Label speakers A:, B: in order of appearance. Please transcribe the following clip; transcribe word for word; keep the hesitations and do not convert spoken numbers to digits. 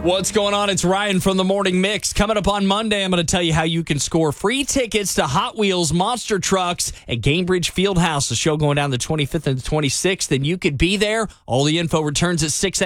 A: What's going on? It's Ryan from the Morning Mix. Coming up on Monday, I'm going to tell you how you can score free tickets to Hot Wheels Monster Trucks at Gainbridge Fieldhouse. The show going down the twenty-fifth and the twenty-sixth, and you could be there. All the info returns at six